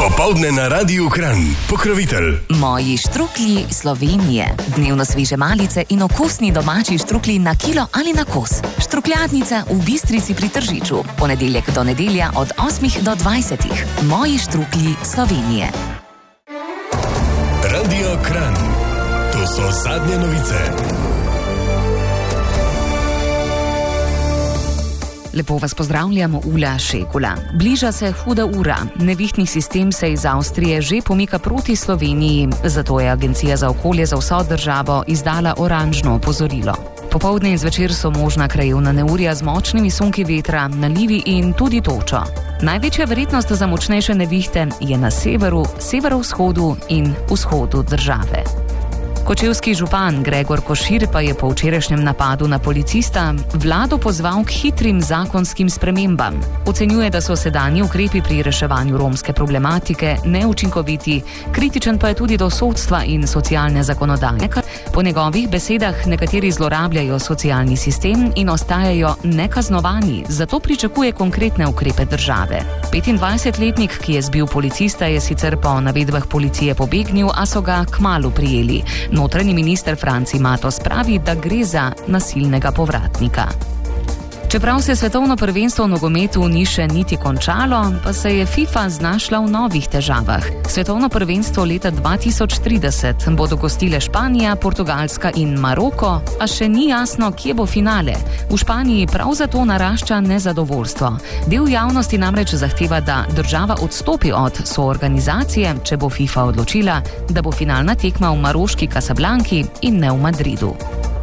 Popoldne na Radiu Kranj. Pokrovitelj Moji štruklji Slovenije. Dnevno sveže malice in okusni domači štruklji na kilo ali na kos. Štrukljadnica v Bistrici pri Tržiču. Ponedeljek do nedelja od 8 do 20. Moji štruklji Slovenije. Radio Kranj. To so zadnje novice. Lepo vas pozdravljamo, Ula Šegula. Bliža se huda ura. Nevihtni sistem se iz Avstrije že pomika proti Sloveniji, zato je Agencija za okolje za vso državo izdala oranžno opozorilo. Popoldne in zvečer so možna krajevna neurja z močnimi sunki vetra, nalivi in tudi točo. Največja verjetnost za močnejše nevihte je na severu, severovzhodu in vzhodu države. Kočevski župan Gregor Košir pa je po včerajšnjem napadu na policista vlado pozval k hitrim zakonskim spremembam. Ocenjuje, da so sedanji ukrepi pri reševanju romske problematike neučinkoviti, kritičen pa je tudi do sodstva in socialne zakonodaje. Po njegovih besedah nekateri zlorabljajo socialni sistem in ostajajo nekaznovani, zato pričakuje konkretne ukrepe države. 25-letnik, ki je zbil policista, je sicer po navedbah policije pobegnil, a so ga kmalu prijeli. Notranji minister Franci Matos pravi, da gre za nasilnega povratnika. Čeprav se svetovno prvenstvo v nogometu ni še niti končalo, pa se je FIFA znašla v novih težavah. Svetovno prvenstvo leta 2030 bodo gostile Španija, Portugalska in Maroko, a še ni jasno, kje bo finale. V Španiji prav zato narašča nezadovoljstvo. Del javnosti namreč zahteva, da država odstopi od soorganizacije, če bo FIFA odločila, da bo finalna tekma v maroški Casablanki in ne v Madridu.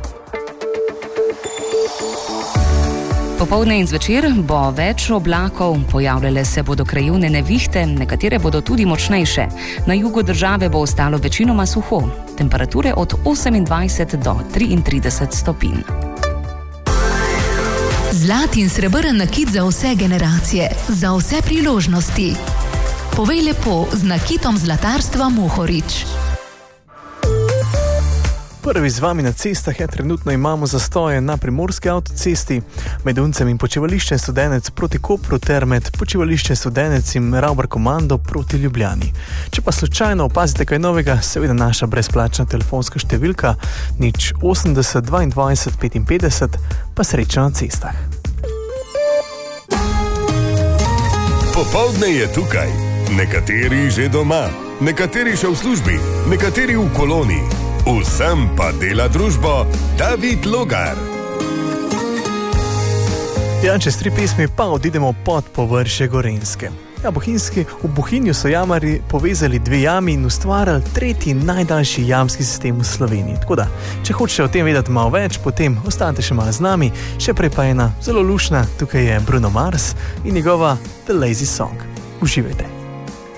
Popoldne in zvečer bo več oblakov, pojavljale se bodo krajevne nevihte, nekatere bodo tudi močnejše. Na jugu države bo ostalo večinoma suho, temperature od 28 do 33 stopinj. Zlat in srebrn nakit za vse generacije, za vse priložnosti. Povej lepo z nakitom zlatarstva Mohorič. Prvi z vami na cestah je trenutno imamo zastoje na primorski avtocesti med Uncem in počivališčem Studenec proti Kopru ter med počivališčem Studenec in Ravbar Komando proti Ljubljani. Če pa slučajno opazite kaj novega, seveda naša brezplačna telefonska številka 080 22 55, pa srečno na cestah. Popoldne je tukaj. Nekateri že doma, nekateri še v službi, nekateri v koloni. Vsem pa dela družbo David Logar. Ja, čez 3 pesmi pa odidemo pod površje Gorenjske. Ja, v Bohinju so jamarji povezali 2 jami in ustvarjali 3. najdaljši jamski sistem v Sloveniji. Tako da, če hočete o tem vedeti malo več, potem ostanite še malo z nami. Še prej pa ena zelo lušna, tukaj je Bruno Mars in njegova The Lazy Song. Uživajte.